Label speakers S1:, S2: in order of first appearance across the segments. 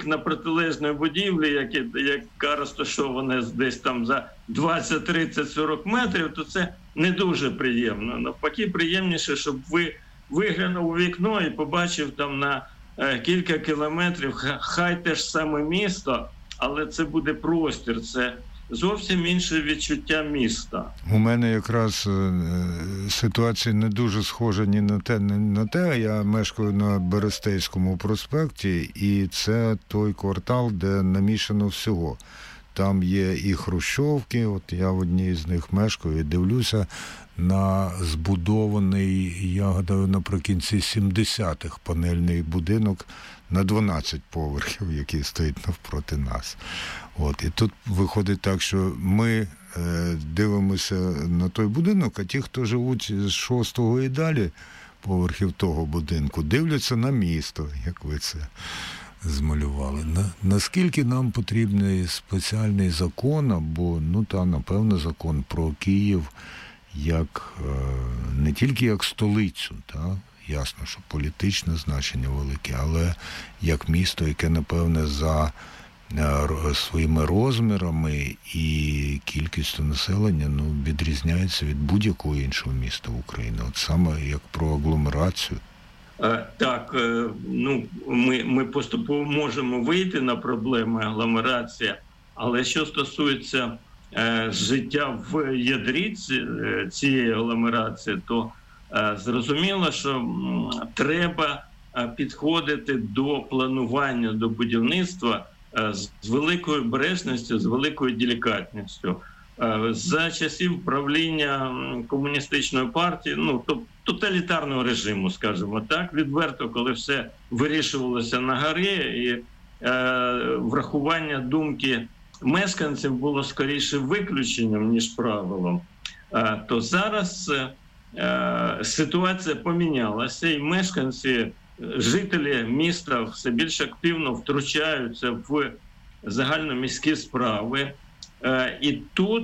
S1: вікна протилежної будівлі, яка розташована десь там за 20, 30, 40 метрів, то це не дуже приємно. Навпаки, приємніше, щоб ви виглянув у вікно і побачив там на кілька кілометрів, хай те ж саме місто, але це буде простір, це зовсім інше відчуття міста.
S2: У мене якраз ситуація не дуже схожа ні на те, ні на те. Я мешкаю на Берестейському проспекті, і це той квартал, де намішано всього. Там є і хрущовки, от я в одній з них мешкаю і дивлюся на збудований, я гадаю, наприкінці 70-х панельний будинок на 12 поверхів, який стоїть навпроти нас. От. І тут виходить так, що ми дивимося на той будинок, а ті, хто живуть з 6-го і далі поверхів того будинку, дивляться на місто, як ви це змалювали. Наскільки нам потрібний спеціальний закон, або, напевно, закон про Київ як не тільки як столицю, ясно, що політичне значення велике, але як місто, яке, напевне, за своїми розмірами і кількістю населення відрізняється від будь-якого іншого міста України. От саме як про агломерацію.
S1: Так, ми поступово можемо вийти на проблеми агломерації, але що стосується життя в ядрі цієї агломерації, то зрозуміло, що треба підходити до планування, до будівництва з великою обережністю, з великою делікатністю. За часів правління комуністичної партії, тоталітарного режиму, скажімо так, відверто, коли все вирішувалося на горі, і врахування думки мешканців було скоріше виключенням, ніж правилом, то зараз ситуація помінялася, і мешканці, жителі міста все більш активно втручаються в загальноміські справи. І тут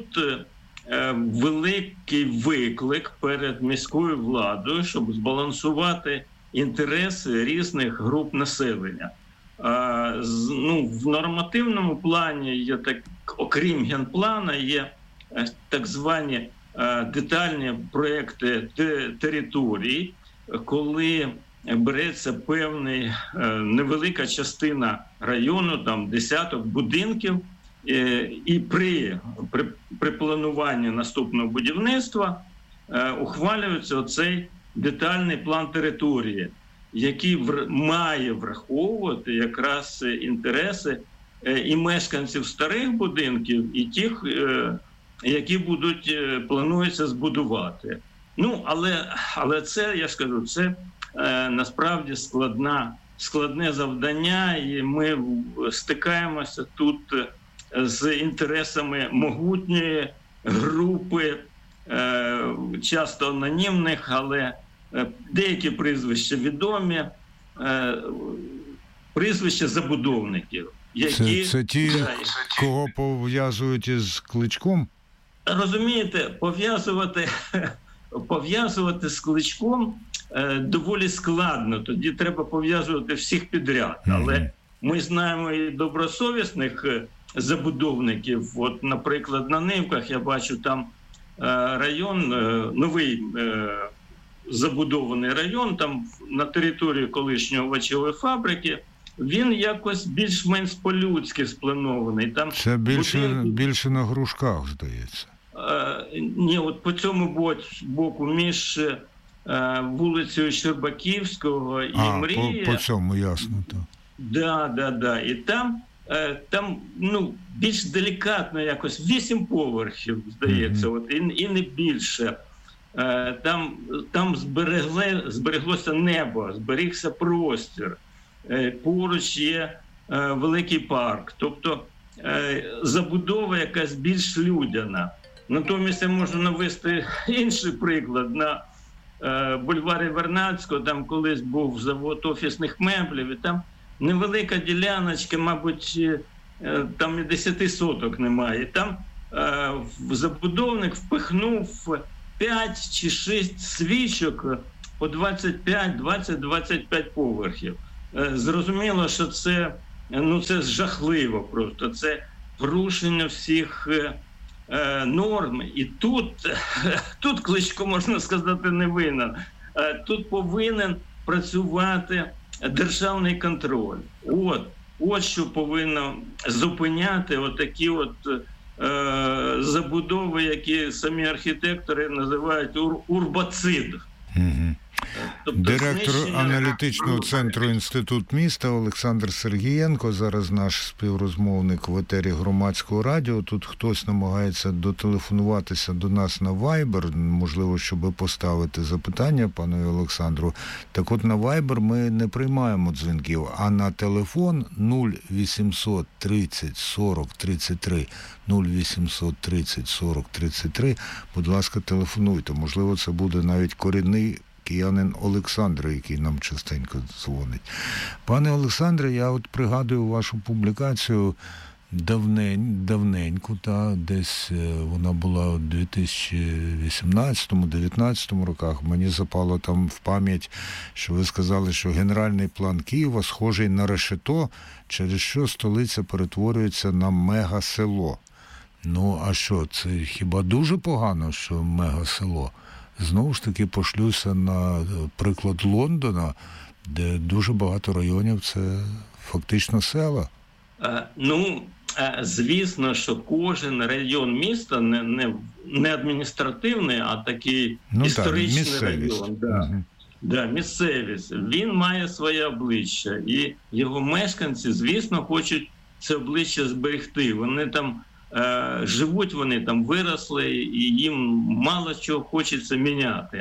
S1: великий виклик перед міською владою, щоб збалансувати інтереси різних груп населення. В нормативному плані є окрім генплана, є так звані детальні проекти територій, коли береться певна невелика частина району, там десяток будинків, і при плануванні наступного будівництва ухвалюється оцей детальний план території, який має враховувати якраз інтереси і мешканців старих будинків, і тих, які планується збудувати. Але це, я скажу, це насправді складне завдання, і ми стикаємося тут з інтересами могутньої групи, часто анонімних, але деякі прізвища відомі, прізвища забудовників.
S2: Це ті, кого пов'язують із Кличком?
S1: Розумієте, пов'язувати з Кличком доволі складно. Тоді треба пов'язувати всіх підряд. Але ми знаємо і добросовісних забудовників. От, наприклад, на Нивках я бачу там район, новий забудований район, там на території колишньої овочевої фабрики. Він якось більш-менш по-людськи спланований. Там
S2: це більше на Грушках, здається.
S1: Ні, от по цьому боку між вулицею Щербаківського і Мрії.
S2: По цьому, ясно. Так.
S1: Да. І там більш делікатно якось 8 поверхів, здається, і не більше. Там збереглося небо, зберігся простір. Поруч є великий парк. Тобто забудова якась більш людяна. Натомість я можу навести інший приклад. На бульварі Вернадського, там колись був завод офісних меблів, і там невелика діляночка, мабуть, там і 10 соток немає. І там забудовник впихнув 5 чи 6 свічок по 25, 20, 25 поверхів. Зрозуміло, що це це жахливо просто. Це порушення всіх норм. І тут Кличко, можна сказати, не винен. Тут повинен працювати державний контроль. От що повинно зупиняти отакі забудови, які самі архітектори називають урбацид.
S2: Тобто директор аналітичного центру «Інститут міста» Олександр Сергієнко, зараз наш співрозмовник в етері Громадського радіо. Тут хтось намагається дотелефонуватися до нас на Viber, можливо, щоб поставити запитання пану Олександру. Так от на Viber ми не приймаємо дзвінків, а на телефон 0800 30 40 33, 0800 30 40 33, будь ласка, телефонуйте. Можливо, це буде навіть корінний киянин Олександр, який нам частенько дзвонить. Пане Олександре, я пригадую вашу публікацію давненьку, десь вона була у 2018-2019 роках. Мені запало там в пам'ять, що ви сказали, що генеральний план Києва схожий на решето, через що столиця перетворюється на мегасело. А що, це хіба дуже погано, що мегасело? Знову ж таки, пошлюся на приклад Лондона, де дуже багато районів – це фактично села.
S1: Звісно, що кожен район міста не адміністративний, а такий історичний район. Місцевість. Він має своє обличчя. І його мешканці, звісно, хочуть це обличчя зберегти. Вони там живуть, вони там виросли, і їм мало чого хочеться міняти.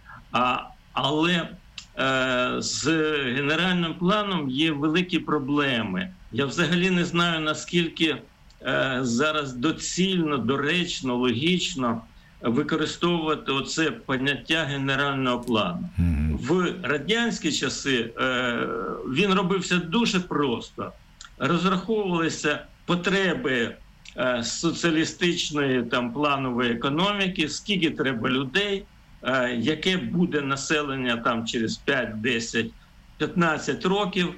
S1: Але з генеральним планом є великі проблеми. Я взагалі не знаю, наскільки зараз доцільно, доречно, логічно використовувати оце поняття генерального плану. В радянські часи він робився дуже просто. Розраховувалися потреби соціалістичної планової економіки, скільки треба людей, яке буде населення там через 5, 10, 15 років.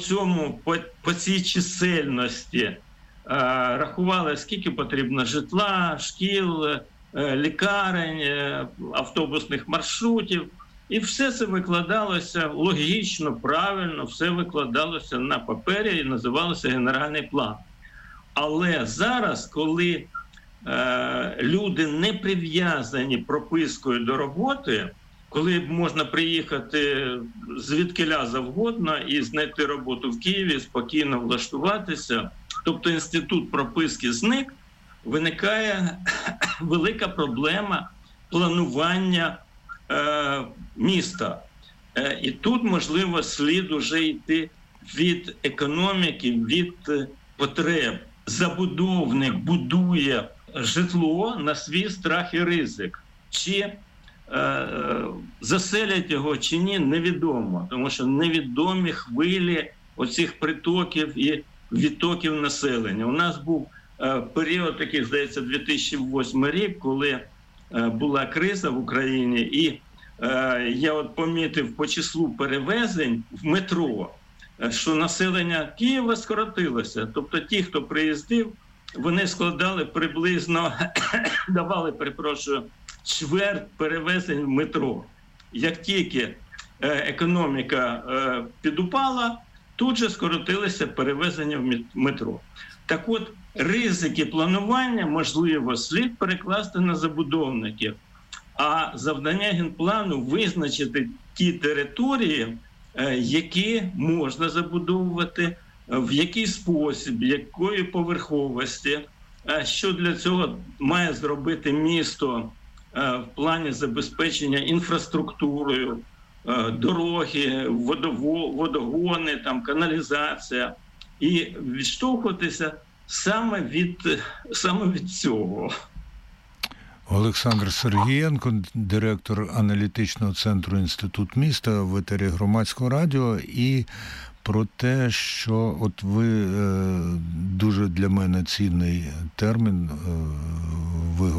S1: По цій чисельності рахували, скільки потрібно житла, шкіл, лікарень, автобусних маршрутів. І все це викладалося логічно, правильно, все викладалося на папері і називалося генеральний план. Але зараз, коли люди не прив'язані пропискою до роботи, коли можна приїхати звідкиля завгодно і знайти роботу в Києві, спокійно влаштуватися, тобто інститут прописки зник, виникає велика проблема планування міста. І тут, можливо, слід уже йти від економіки, від потреб. Забудовник будує житло на свій страх і ризик. Чи заселять його чи ні, невідомо. Тому що невідомі хвилі оцих притоків і відтоків населення. У нас був період, такий, здається, 2008 рік, коли була криза в Україні, і я помітив по числу перевезень в метро, що населення Києва скоротилося. Тобто ті, хто приїздив, вони складали приблизно, чверть перевезень в метро. Як тільки економіка підупала, тут же скоротилися перевезення в метро. Так от, ризики планування, можливо, слід перекласти на забудовників. А завдання генплану визначити ті території, які можна забудовувати, в який спосіб, якої поверховості, що для цього має зробити місто в плані забезпечення інфраструктурою, дороги, водогони, каналізація. І відштовхуватися саме від цього.
S2: Олександр Сергієнко, директор аналітичного центру «Інститут міста» в етері Громадського радіо. І про те, що ви дуже для мене цінний термін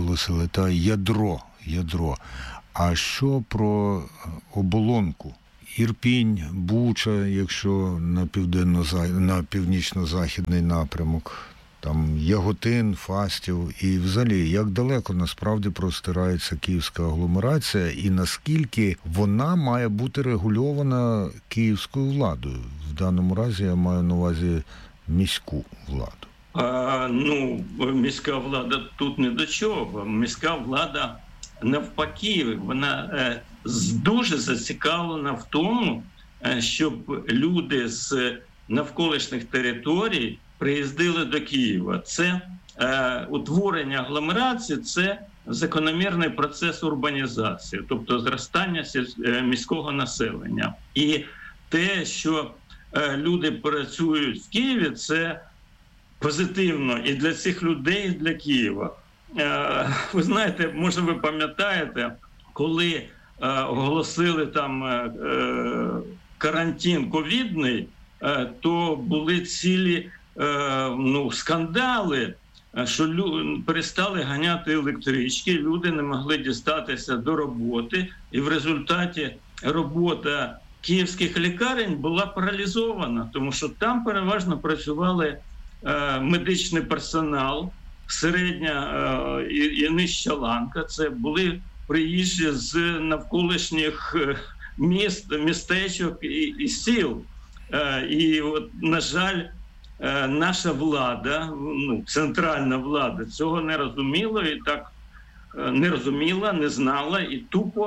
S2: виголосили, ядро. А що про оболонку? Ірпінь, Буча, якщо на північно-західний напрямок, там Яготин, Фастів, і взагалі, як далеко насправді простирається київська агломерація і наскільки вона має бути регульована київською владою. В даному разі я маю на увазі міську владу.
S1: Міська влада тут не до чого. Міська влада навпаки, вона дуже зацікавлена в тому, щоб люди з навколишніх територій приїздили до Києва. Це утворення агломерації, це закономірний процес урбанізації, тобто зростання міського населення. І те, що люди працюють в Києві, це позитивно і для цих людей, і для Києва. Ви знаєте, може ви пам'ятаєте, коли оголосили там карантин ковідний, то були цілі скандали, що перестали ганяти електрички, люди не могли дістатися до роботи, і в результаті робота київських лікарень була паралізована, тому що там переважно працювали медичний персонал, середня і нижча ланка. Це були приїжджі з навколишніх міст, містечок і сіл. І от, на жаль, наша влада, центральна влада цього не розуміла, і так не розуміла, не знала і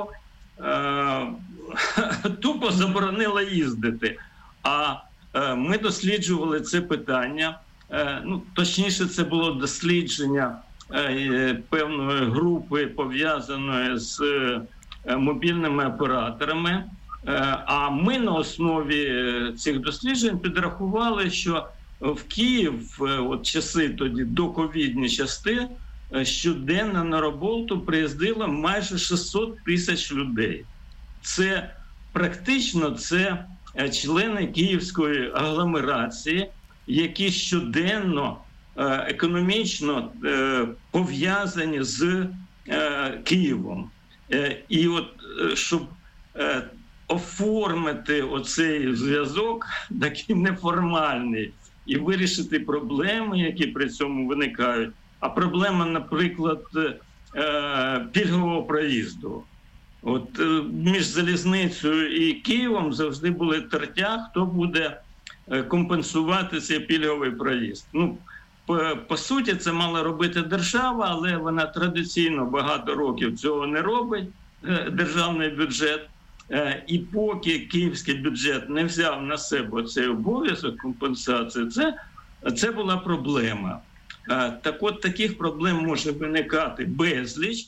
S1: тупо заборонила їздити. А ми досліджували це питання, точніше це було дослідження певної групи, пов'язаної з мобільними операторами. А ми на основі цих досліджень підрахували, що в Київ, от часи тоді, доковідні часи, щоденно на роботу приїздило майже 600 тисяч людей. Це практично члени київської агломерації, які щоденно економічно пов'язані з Києвом. І от щоб оформити оцей зв'язок, такий неформальний, і вирішити проблеми, які при цьому виникають. А проблема, наприклад, пільгового проїзду. От між залізницею і Києвом завжди були тертя, хто буде компенсувати цей пільговий проїзд. По суті, це мала робити держава, але вона традиційно багато років цього не робить, державний бюджет. І поки київський бюджет не взяв на себе цей обов'язок компенсації, це була проблема. Так от, таких проблем може виникати безліч.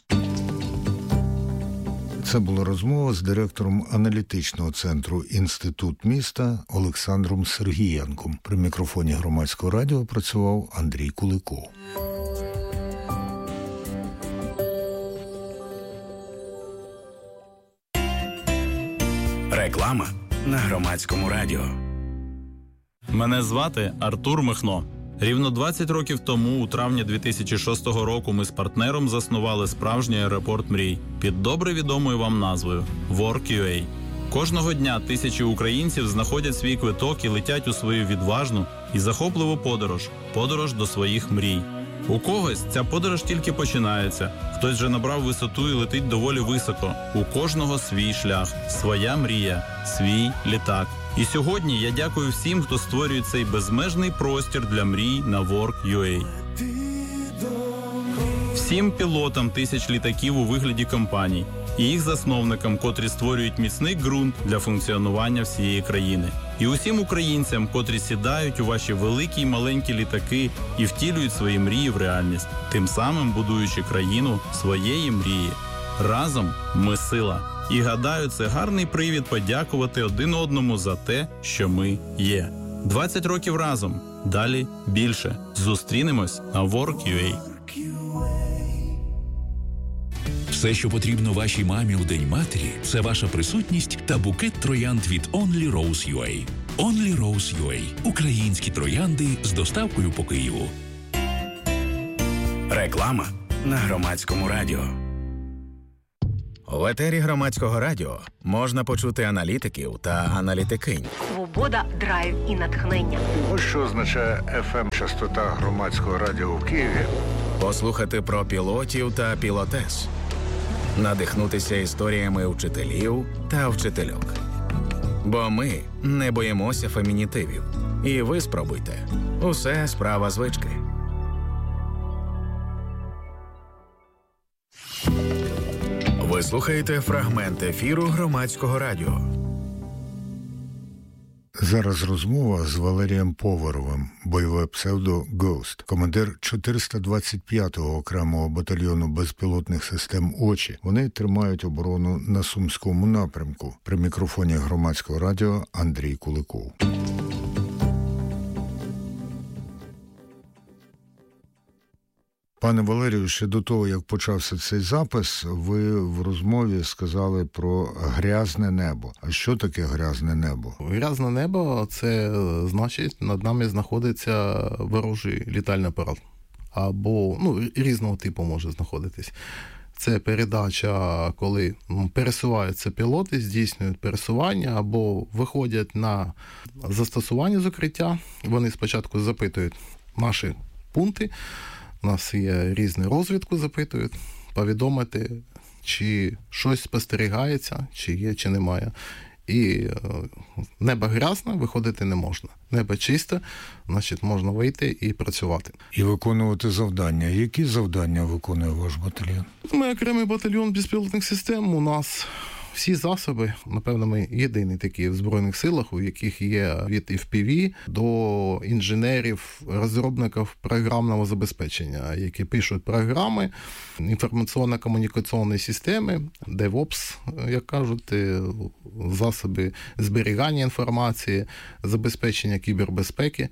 S2: Це була розмова з директором аналітичного центру «Інститут міста» Олександром Сергієнком. При мікрофоні Громадського радіо працював Андрій Куликов.
S3: Реклама на Громадському радіо.
S4: Мене звати Артур Михно. Рівно 20 років тому, у травні 2006 року, ми з партнером заснували справжній аеропорт мрій під добре відомою вам назвою Work.ua. Кожного дня тисячі українців знаходять свій квиток і летять у свою відважну і захопливу подорож до своїх мрій. У когось ця подорож тільки починається, хтось вже набрав висоту і летить доволі високо. У кожного свій шлях, своя мрія, свій літак. І сьогодні я дякую всім, хто створює цей безмежний простір для мрій на Work.ua. Всім пілотам тисяч літаків у вигляді компаній і їх засновникам, котрі створюють міцний ґрунт для функціонування всієї країни. І усім українцям, котрі сідають у ваші великі й маленькі літаки і втілюють свої мрії в реальність, тим самим будуючи країну своєї мрії. Разом ми сила. І гадаю, це гарний привід подякувати один одному за те, що ми є. 20 років разом. Далі більше. Зустрінемось на Work.ua.
S5: Все, що потрібно вашій мамі у День матері, це ваша присутність та букет троянд від Only Rose.ua. Only Rose.ua. Українські троянди з доставкою по Києву.
S3: Реклама на Громадському радіо. В етері Громадського радіо можна почути аналітиків та аналітикинь.
S6: Свобода, драйв і натхнення.
S2: Ось що означає FM-частота Громадського радіо в Києві.
S3: Послухати про пілотів та пілотес. Надихнутися історіями вчителів та вчительок. Бо ми не боїмося фемінітивів. І ви спробуйте. Усе справа звички. Ви слухаєте фрагмент ефіру Громадського радіо.
S2: Зараз розмова з Валерієм Поваровим, бойове псевдо «Гоуст», командир 425-го окремого батальйону безпілотних систем «Очі». Вони тримають оборону на Сумському напрямку. При мікрофоні Громадського радіо Андрій Куликов. Пане Валерію, ще до того, як почався цей запис, ви в розмові сказали про грязне небо. А що таке грязне небо?
S7: Грязне небо – це значить, над нами знаходиться ворожий літальний апарат. Або, різного типу може знаходитись. Це передача, коли пересуваються пілоти, здійснюють пересування або виходять на застосування з укриття. Вони спочатку запитують наші пункти. У нас є різну розвідку, запитують, повідомити, чи щось спостерігається, чи є, чи немає. І небо грязне, виходити не можна. Небо чисте, значить можна вийти і працювати.
S2: І виконувати завдання. Які завдання виконує ваш батальйон?
S7: Ми окремий батальйон безпілотних систем. У нас всі засоби, напевно, ми єдині такі в Збройних силах, у яких є від FPV до інженерів, розробників програмного забезпечення, які пишуть програми, інформаційно-комунікаційні системи, DevOps, як кажуть, засоби зберігання інформації, забезпечення кібербезпеки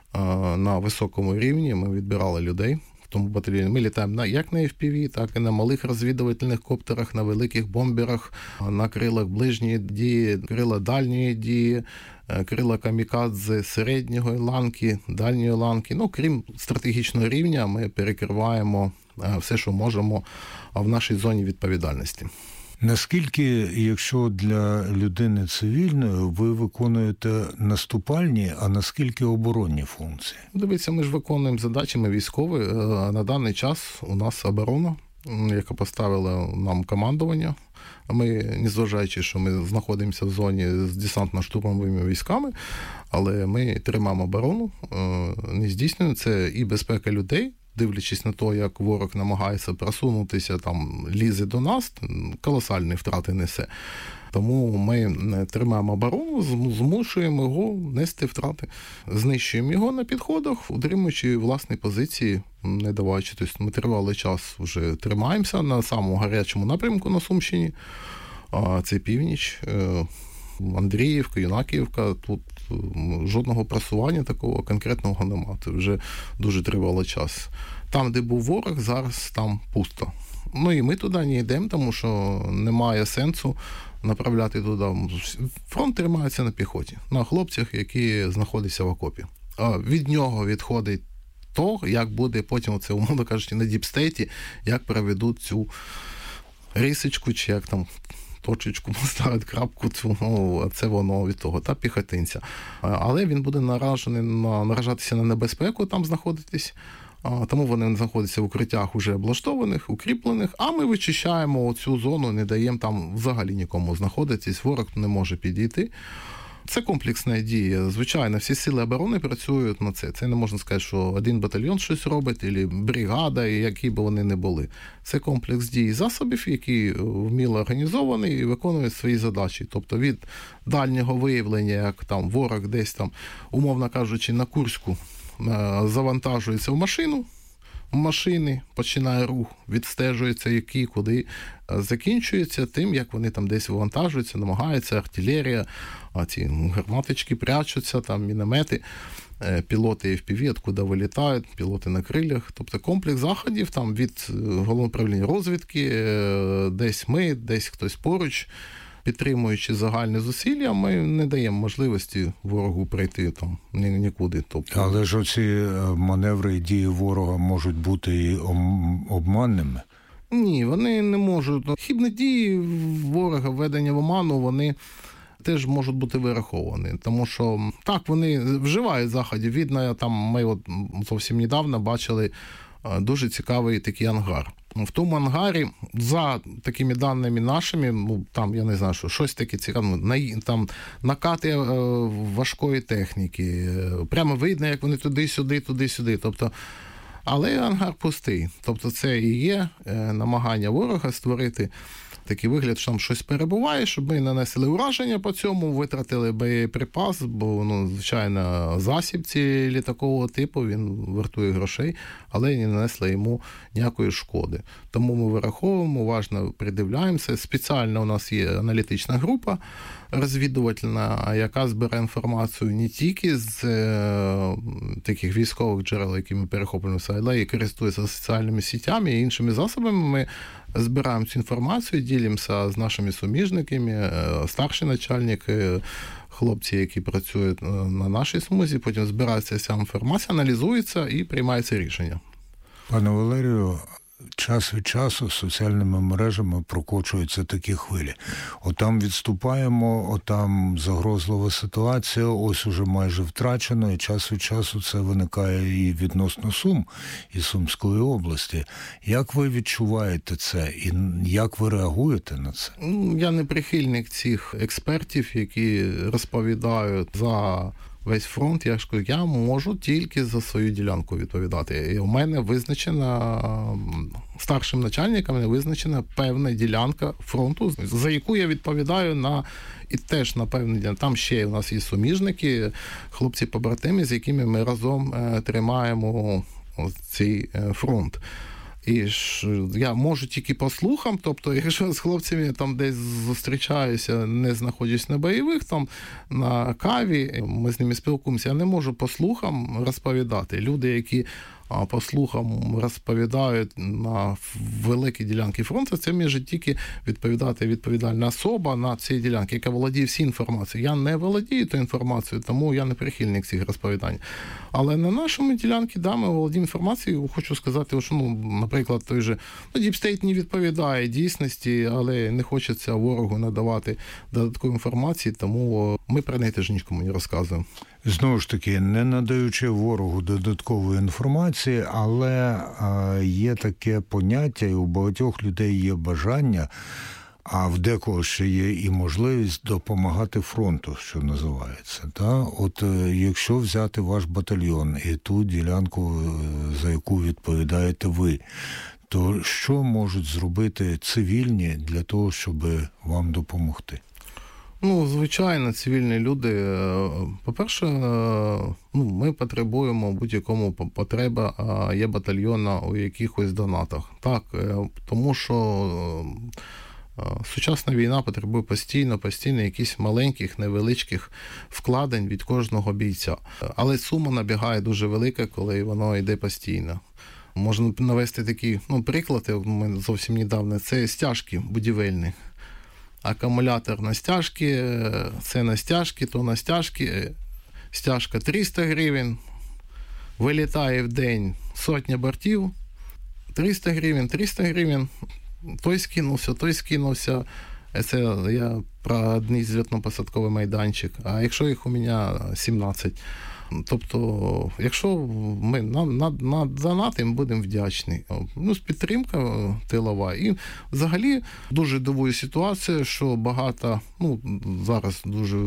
S7: на високому рівні. Ми відбирали людей. В тому батальйоні ми літаємо як на FPV, так і на малих розвідувальних коптерах, на великих бомберах, на крилах ближньої дії, крила дальньої дії, крила камікадзе середньої ланки, дальньої ланки. Крім стратегічного рівня, ми перекриваємо все, що можемо в нашій зоні відповідальності.
S2: Наскільки, якщо для людини цивільної, ви виконуєте наступальні, а наскільки оборонні функції?
S7: Дивіться, ми ж виконуємо задачі, ми військові. На даний час у нас оборона, яка поставила нам командування. Ми, незважаючи, що ми знаходимося в зоні з десантно-штурмовими військами, але ми тримаємо оборону, не здійснюємо. Це і безпека людей, дивлячись на те, як ворог намагається просунутися, лізе до нас, колосальні втрати несе. Тому ми тримаємо оборону, змушуємо його нести втрати. Знищуємо його на підходах, утримуючи власні позиції, не даваючи. Тобто ми тривалий час вже тримаємося на самому гарячому напрямку на Сумщині. Це північ, Андріївка, Юнаківка. Тут жодного просування такого конкретного немає. Це вже дуже тривалий час. Там, де був ворог, зараз там пусто. І ми туди не йдемо, тому що немає сенсу направляти туди. Фронт тримається на піхоті, на хлопцях, які знаходяться в окопі. Від нього відходить то, як буде потім, це, умовно кажучи, на діпстейті, як проведуть цю рисочку, чи як там точечку поставить, крапку, це воно від того, та піхотинця. Але він буде наражатися на небезпеку, там знаходитись, тому вони знаходяться в укриттях уже облаштованих, укріплених, а ми вичищаємо цю зону, не даємо там взагалі нікому знаходитись, ворог не може підійти. Це комплексна дія. Звичайно, всі сили оборони працюють на це. Це не можна сказати, що один батальйон щось робить, або бригада, які б вони не були. Це комплекс дій засобів, які вміло організовані і виконують свої задачі. Тобто від дальнього виявлення, як там ворог десь там, умовно кажучи, на Курську завантажується в машину, машини, починає рух, відстежується, який, куди, закінчується тим, як вони там десь вивантажуються, намагаються, артилерія, ці гарматочки прячуться, там міномети, пілоти FPV, откуда вилітають, пілоти на крилях. Тобто комплекс заходів там від Головного управління розвідки, десь ми, десь хтось поруч, підтримуючи загальні зусилля, ми не даємо можливості ворогу прийти там нікуди. Тобто...
S2: Але ж оці маневри і дії ворога можуть бути і обманними.
S7: Ні, вони не можуть. Хибні дії ворога, введення в оману, вони теж можуть бути вираховані. Тому що, так, вони вживають заходів. Видно, там ми от зовсім недавно бачили дуже цікавий такий ангар. В тому ангарі, за такими даними нашими, там, я не знаю, що щось таке цікаве, там накати важкої техніки. Прямо видно, як вони туди-сюди, туди-сюди. Тобто, але ангар пустий. Тобто це і є намагання ворога створити такий вигляд, що там щось перебуває, щоб ми нанесли ураження по цьому, витратили боєприпас, бо, звичайно, засіб ці такого типу, він вартує грошей, але не нанесли йому ніякої шкоди. Тому ми вираховуємо, уважно придивляємося. Спеціально у нас є аналітична група розвідувальна, яка збирає інформацію не тільки з таких військових джерел, які ми перехоплюємо, але і користується соціальними сітями і іншими засобами. Ми збираємо цю інформацію, ділимося з нашими суміжниками, старші начальники, хлопці, які працюють на нашій смузі, потім збирається ця інформація, аналізується і приймається рішення.
S2: Пане Валерію, час від часу соціальними мережами прокочуються такі хвилі. Отам відступаємо, отам загрозлива ситуація, ось уже майже втрачено, і час від часу це виникає і відносно Сум, і Сумської області. Як ви відчуваєте це і як ви реагуєте на це?
S7: Я не прихильник цих експертів, які розповідають за весь фронт. Я можу тільки за свою ділянку відповідати. І у мене визначена, старшим начальником визначена певна ділянка фронту, за яку я відповідаю і теж на певний ділянку. Там ще у нас є суміжники, хлопці-побратими, з якими ми разом тримаємо цей фронт. І ж я можу тільки по слухам, тобто, якщо з хлопцями там десь зустрічаюся, не знаходжусь на бойових, там на каві, ми з ними спілкуємося, я не можу по слухам розповідати. Люди, які по слухам розповідають на великі ділянки фронту, це може тільки відповідати відповідальна особа на цій ділянці, яка володіє всією інформацією. Я не володію тою інформацією, тому я не прихильник цих розповідань. Але на нашому ділянці, ми володіємо інформацією. Хочу сказати, що, наприклад, той же Deep State не відповідає дійсності, але не хочеться ворогу надавати додаткову інформацію, тому ми про неї теж нікому не розказуємо.
S2: Знову ж таки, не надаючи ворогу додаткової інформації, але є таке поняття, і у багатьох людей є бажання, а в декого ще є і можливість допомагати фронту, що називається. От якщо взяти ваш батальйон і ту ділянку, за яку відповідаєте ви, то що можуть зробити цивільні для того, щоб вам допомогти?
S7: Звичайно, цивільні люди. По-перше, ми потребуємо будь-якому потреба є батальйона у якихось донатах. Так, тому що сучасна війна потребує постійно якихось маленьких, невеличких вкладень від кожного бійця. Але сума набігає дуже велика, коли воно йде постійно. Можна навести такі приклади, у мене зовсім недавно, це стяжки будівельні. Акумулятор на стяжки, це на стяжки, то на стяжки. Стяжка 300 гривень, вилітає в день 100 бортів, 300 гривень, той скинувся. Це я про одний злітно-посадковий майданчик. А якщо їх у мене 17. Тобто, якщо ми на донати будемо вдячні. Підтримка тилова. І взагалі дуже дивує ситуація, що багато, зараз дуже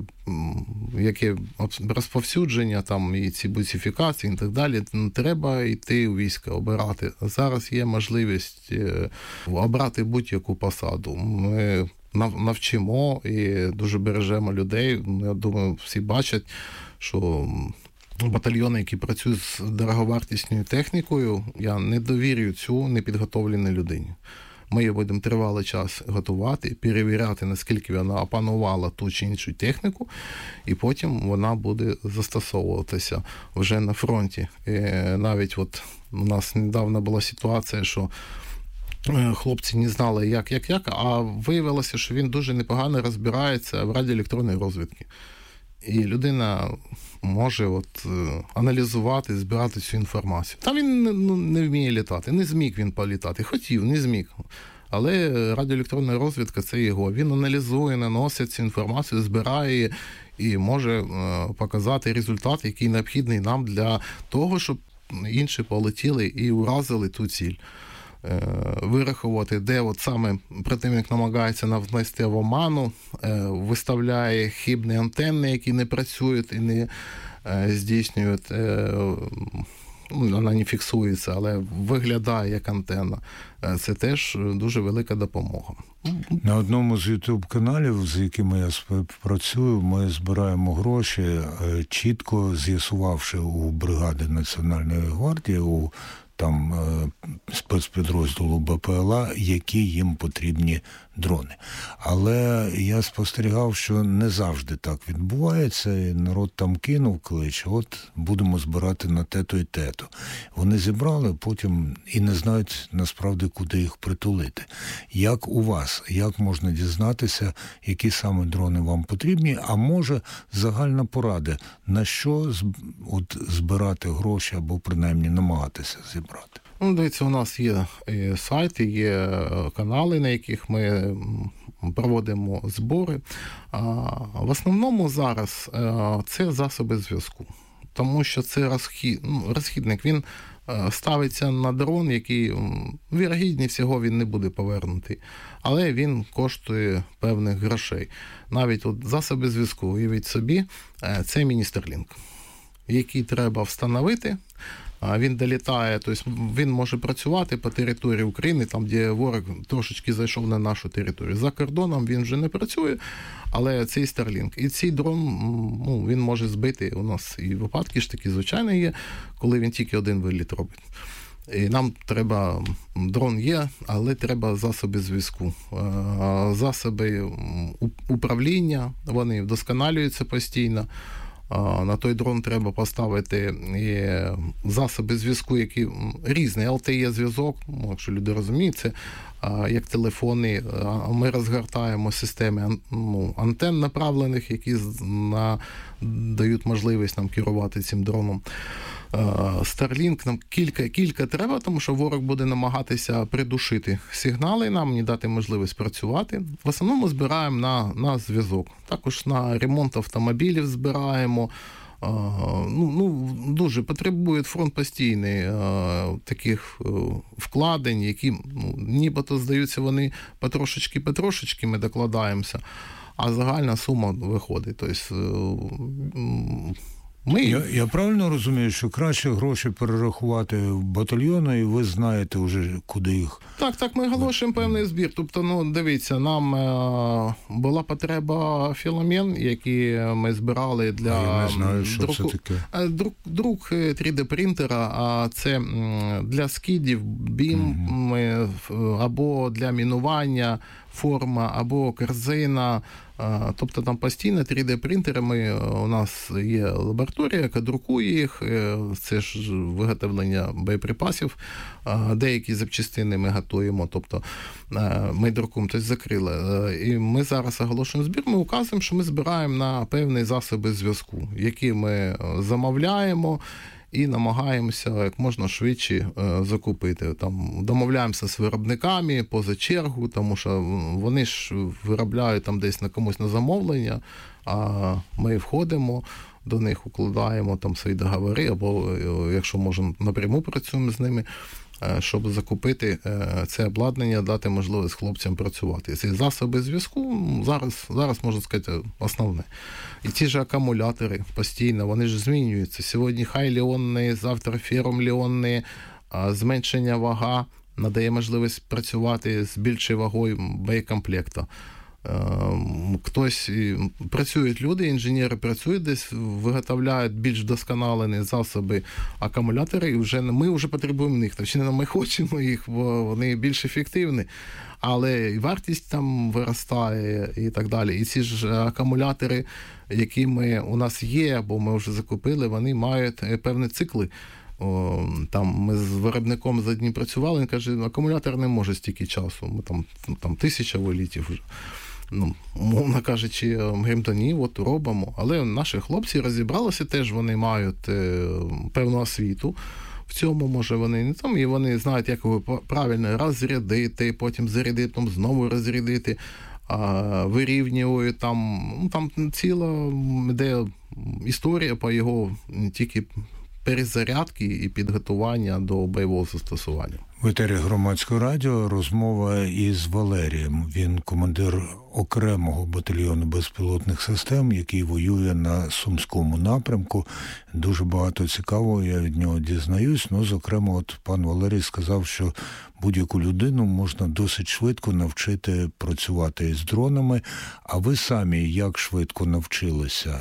S7: яке розповсюдження, там і ці буцифікації і так далі, треба йти у війська, обирати. Зараз є можливість обрати будь-яку посаду. Ми навчимо і дуже бережемо людей. Я думаю, всі бачать, що батальйони, які працюють з дороговартісною технікою, я не довірю цю непідготовленій людині. Ми її будемо тривалий час готувати, перевіряти, наскільки вона опанувала ту чи іншу техніку, і потім вона буде застосовуватися вже на фронті. І навіть у нас недавно була ситуація, що хлопці не знали, як, а виявилося, що він дуже непогано розбирається в радіоелектронній розвідці. і людина може аналізувати, збирати цю інформацію. Там він не вміє літати, не зміг він політати, хотів, не зміг. Але радіоелектронна розвідка – це його. Він аналізує, наносить цю інформацію, збирає і може показати результат, який необхідний нам для того, щоб інші полетіли і уразили ту ціль. Вирахувати, де саме противник намагається нас внести в оману, виставляє хибні антенни, які не працюють і не здійснюють, вона не фіксується, але виглядає як антенна. Це теж дуже велика допомога.
S2: На одному з YouTube-каналів, з якими я співпрацюю, ми збираємо гроші, чітко з'ясувавши у бригади Національної гвардії, у там спецпідрозділу БПЛА, які їм потрібні дрони. Але я спостерігав, що не завжди так відбувається, і народ там кинув клич, от будемо збирати на те-то і те-то. Вони зібрали, потім і не знають насправді, куди їх притулити. Як у вас? Як можна дізнатися, які саме дрони вам потрібні? А може загальна порада, на що збирати гроші або принаймні намагатися зібрати?
S7: Дивіться, у нас є сайти, є канали, на яких ми проводимо збори. В основному зараз це засоби зв'язку, тому що це розхідник, він ставиться на дрон, який, вірогідніше всього, він не буде повернутий, але він коштує певних грошей. Навіть засоби зв'язку, уявіть собі, це міні-Starlink, який треба встановити. Він долітає, тобто він може працювати по території України, там, де ворог трошечки зайшов на нашу територію. За кордоном він вже не працює, але цей Starlink. І цей дрон, він може збити, у нас і випадки ж такі звичайні є, коли він тільки один виліт робить. І нам треба, дрон є, але треба засоби зв'язку. Засоби управління, вони вдосконалюються постійно. На той дрон треба поставити засоби зв'язку, які різні. LTE-зв'язок, якщо люди розуміють, це як телефони. Ми розгортаємо системи антенн направлених, які дають можливість нам керувати цим дроном. Starlink нам кілька треба, тому що ворог буде намагатися придушити сигнали, нам не дати можливість працювати. В основному збираємо на зв'язок. Також на ремонт автомобілів збираємо. Дуже потребує фронт постійний таких вкладень, які нібито здаються вони потрошечки ми докладаємося, а загальна сума виходить. Тобто,
S2: Я правильно розумію, що краще гроші перерахувати в батальйони, і ви знаєте вже, куди їх...
S7: Так, ми оголошуємо певний збір. Тобто, дивіться, нам була потреба Філомен, які ми збирали для...
S2: Я не знаю, що це таке.
S7: Друк 3D-принтера, а це для скидів, бім, або для мінування, форма, або корзина. Тобто там постійно 3D-принтери, у нас є лабораторія, яка друкує їх, це ж виготовлення боєприпасів, деякі запчастини ми готуємо, тобто ми друкуємо, тобто закрили. І ми зараз оголошуємо збір, ми указуємо, що ми збираємо на певні засоби зв'язку, які ми замовляємо, і намагаємося як можна швидше закупити. Там домовляємося з виробниками поза чергу, тому що вони ж виробляють там десь комусь на замовлення, а ми входимо до них, укладаємо там свої договори, або, якщо можемо, напряму працюємо з ними, щоб закупити це обладнання, дати можливість хлопцям працювати. Ці засоби зв'язку зараз можна сказати, основне. І ті ж акумулятори постійно, вони ж змінюються. Сьогодні хай-ліонні, завтра ферум-ліонні, зменшення вага надає можливість працювати з більшою вагою боєкомплекту. Хтось працюють люди, інженери працюють десь, виготовляють більш вдосконалені засоби акумулятори, і ми вже потребуємо них. Тобто ми хочемо їх, бо вони більш ефективні, але і вартість там виростає і так далі. І ці ж акумулятори, які у нас є, або ми вже закупили, вони мають певні цикли. Там ми з виробником за дні працювали, він каже, акумулятор не може стільки часу, ми там 1000 вилітів вже. Мовно кажучи, говоримо, то ні, от робимо. Але наші хлопці розібралися, теж вони мають певну освіту. В цьому, може, вони не там, і вони знають, як його правильно розрядити, потім зарядити, потім знову розрядити, вирівнюють там ціла йде історія по його тільки перезарядки і підготування до бойового застосування.
S2: В етері Громадського радіо розмова із Валерієм. Він командир окремого батальйону безпілотних систем, який воює на Сумському напрямку. Дуже багато цікавого я від нього дізнаюсь. Зокрема, от пан Валерій сказав, що будь-яку людину можна досить швидко навчити працювати із дронами. А ви самі як швидко навчилися?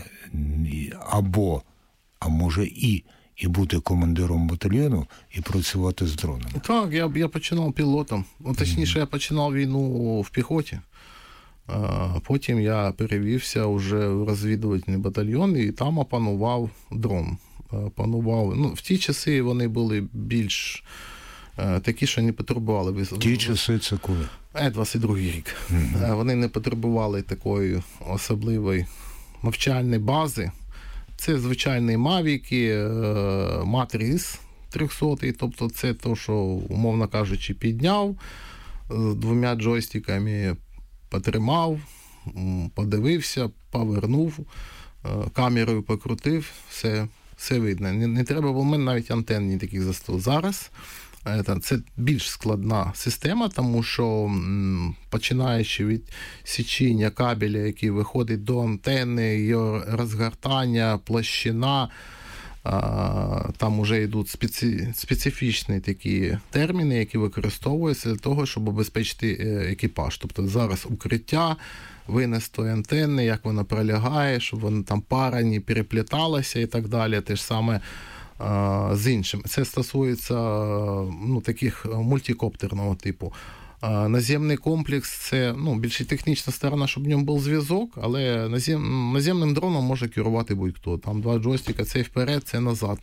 S2: А може і бути командиром батальйону, і працювати з дронами?
S7: Так, я починав пілотом. Точніше, я починав війну в піхоті. Потім я перевівся вже в розвідувальний батальйон і там опанував дрон. В ті часи вони були більш такі, що не потребували.
S2: Ті часи це коли?
S7: 22-й рік. Вони не потребували такої особливої навчальної бази. Це звичайні мавіки, Матріс 300, тобто це то, що, умовно кажучи, підняв, з 2 джойстиками потримав, подивився, повернув, камерою покрутив, все видно. Не треба, бо в мене навіть антенні таких застосунків. Зараз це більш складна система, тому що починаючи від січення кабеля, який виходить до антенни, його розгортання, площина, там вже йдуть специфічні такі терміни, які використовуються для того, щоб обезпечити екіпаж. Тобто зараз укриття, винес тої антенни, як вона пролягає, щоб вони там пара не перепліталася і так далі. Те ж саме з іншим. Це стосується таких мультикоптерного типу. Наземний комплекс – це більш технічна сторона, щоб в ньому був зв'язок, але наземним дроном може керувати будь-хто. Там 2 джойстика, це вперед, це назад.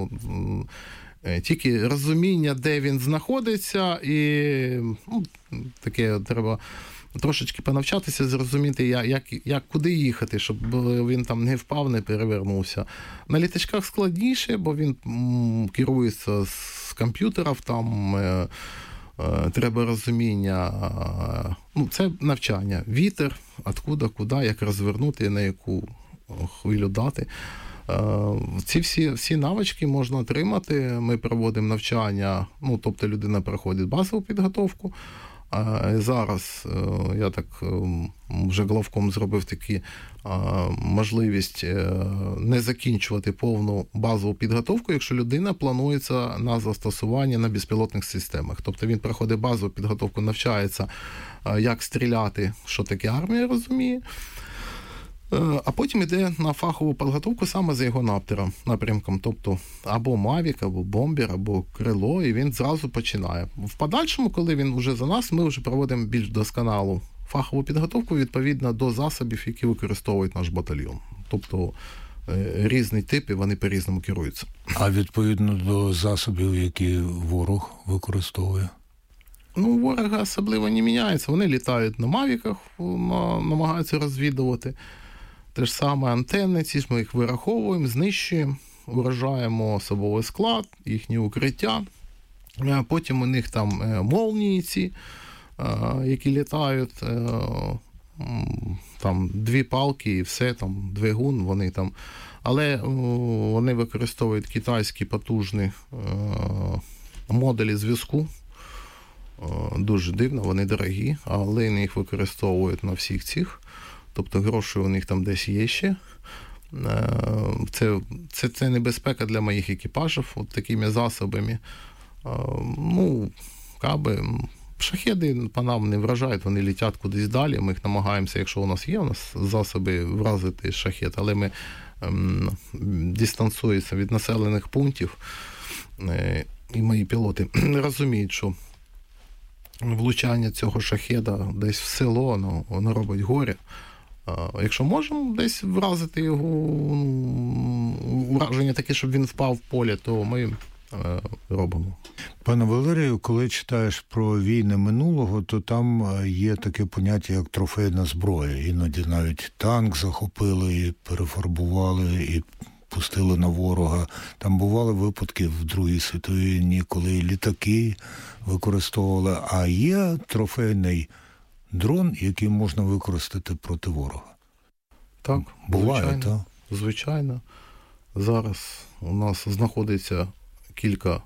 S7: Тільки розуміння, де він знаходиться, і таке треба трошечки понавчатися, зрозуміти, куди їхати, щоб він там не впав, не перевернувся. На літачках складніше, бо він керується з комп'ютерів, там треба розуміння, це навчання. Вітер, откуда, куди, як розвернути, на яку хвилю дати. Ці всі навички можна отримати. Ми проводимо навчання, тобто людина проходить базову підготовку. Зараз я так вже главком зробив таку можливість не закінчувати повну базову підготовку, якщо людина планується на застосування на безпілотних системах. Тобто він проходить базову підготовку, навчається, як стріляти, що таке армія розуміє, а потім йде на фахову підготовку саме за його напрямком, тобто або Мавік, або бомбер, або крило, і він зразу починає. В подальшому, коли він вже за нас, ми вже проводимо більш досконалу фахову підготовку відповідно до засобів, які використовують наш батальйон. Тобто різні типи, вони по-різному керуються.
S2: А відповідно до засобів, які ворог використовує?
S7: Ворога особливо не міняється. Вони літають на Мавіках, намагаються розвідувати. Те ж саме антенни, ці ж ми їх вираховуємо, знищуємо, вражаємо особовий склад, їхні укриття. Потім у них там молнії ці, які літають, там 2 палки і все, там двигун, вони там. Але вони використовують китайські потужні модулі зв'язку. Дуже дивно, вони дорогі, але вони їх використовують на всіх цих. Тобто гроші у них там десь є ще. Це небезпека для моїх екіпажів от такими засобами. Шахеди по нам не вражають, вони летять кудись далі. Ми їх намагаємося, якщо у нас засоби вразити шахет, але ми дистанціюємося від населених пунктів. І мої пілоти розуміють, що влучання цього шахеда десь в село, воно робить горе. Якщо можемо десь вразити його, враження таке, щоб він впав в поле, то ми робимо.
S2: Пане Валерію, коли читаєш про війни минулого, то там є таке поняття, як трофейна зброя. Іноді навіть танк захопили, і перефарбували, і пустили на ворога. Там бували випадки в Другій світовій війні, коли літаки використовували, а є трофейний дрон, який можна використати проти ворога.
S7: Так,
S2: буває, так?
S7: Звичайно. Зараз у нас знаходиться кілька